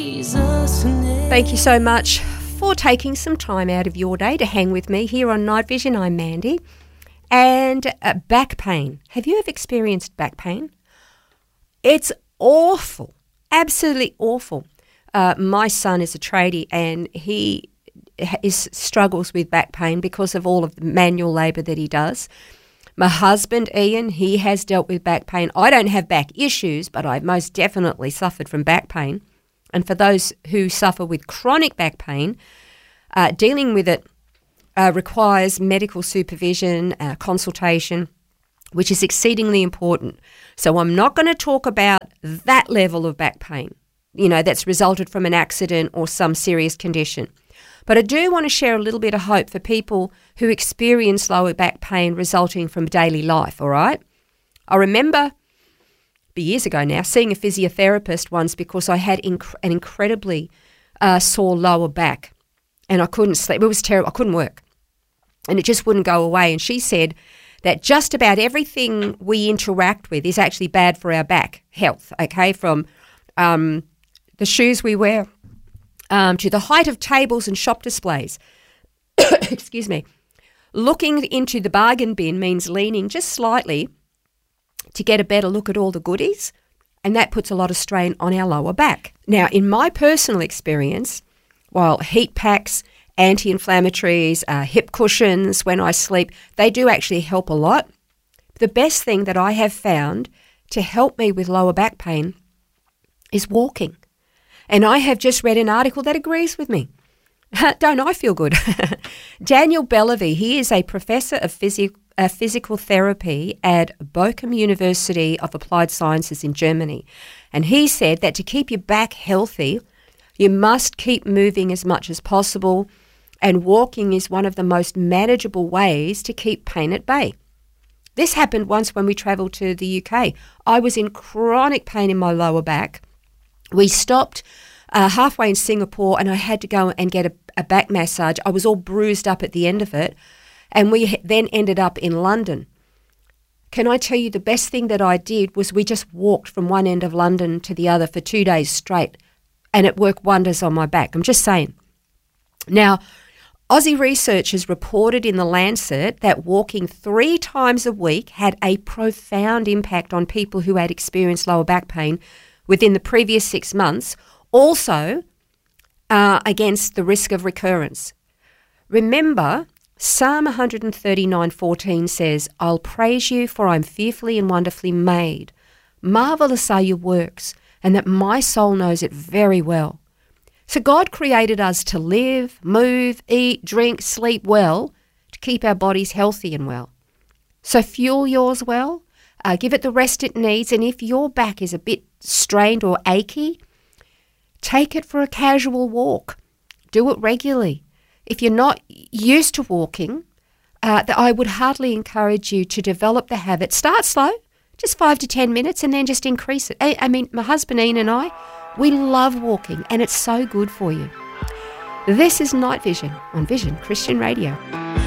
Thank you so much for taking some time out of your day to hang with me here on Night Vision. I'm Mandy. And back pain. Have you ever experienced back pain? It's awful, absolutely awful. My son is a tradie and he struggles with back pain because of all of the manual labour that he does. My husband, Ian, he has dealt with back pain. I don't have back issues, but I've most definitely suffered from back pain. And for those who suffer with chronic back pain, dealing with it requires medical supervision, consultation, which is exceedingly important. So I'm not going to talk about that level of back pain, that's resulted from an accident or some serious condition. But I do want to share a little bit of hope for people who experience lower back pain resulting from daily life, all right? I remember years ago now seeing a physiotherapist once because I had an incredibly sore lower back and I couldn't sleep. It was terrible. I couldn't work and it just wouldn't go away. And she said that just about everything we interact with is actually bad for our back health, okay, from the shoes we wear, to the height of tables and shop displays. Excuse me. Looking into the bargain bin means leaning just slightly to get a better look at all the goodies, and that puts a lot of strain on our lower back. Now, in my personal experience, while heat packs, anti-inflammatories, hip cushions when I sleep, they do actually help a lot. The best thing that I have found to help me with lower back pain is walking. And I have just read an article that agrees with me. Don't I feel good? Daniel Bellevue, he is a professor of physical therapy at Bochum University of Applied Sciences in Germany. And he said that to keep your back healthy, you must keep moving as much as possible, and walking is one of the most manageable ways to keep pain at bay. This happened once when we travelled to the UK. I was in chronic pain in my lower back. We stopped halfway in Singapore and I had to go and get a back massage. I was all bruised up at the end of it. And we then ended up in London. Can I tell you the best thing that I did was we just walked from one end of London to the other for 2 days straight, and it worked wonders on my back. I'm just saying. Now, Aussie researchers reported in The Lancet that walking 3 times a week had a profound impact on people who had experienced lower back pain within the previous 6 months, also against the risk of recurrence. Remember, Psalm 139:14 says, I'll praise you for I'm fearfully and wonderfully made. Marvellous are your works, and that my soul knows it very well. So God created us to live, move, eat, drink, sleep well, to keep our bodies healthy and well. So fuel yours well, give it the rest it needs, and if your back is a bit strained or achy, take it for a casual walk. Do it regularly. If you're not used to walking, I would heartily encourage you to develop the habit. Start slow, just 5 to 10 minutes, and then just increase it. I mean, my husband Ian and I, we love walking, and it's so good for you. This is Night Vision on Vision Christian Radio.